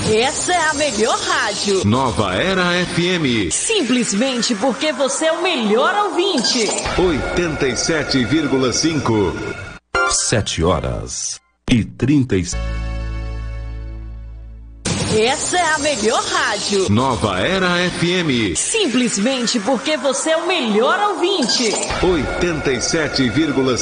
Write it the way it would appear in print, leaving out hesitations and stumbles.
Essa é a melhor rádio. Nova Era FM. Simplesmente porque você é o melhor ouvinte. 87,5. 7h30. Essa é a melhor rádio. Nova Era FM. Simplesmente porque você é o melhor ouvinte. 87,5.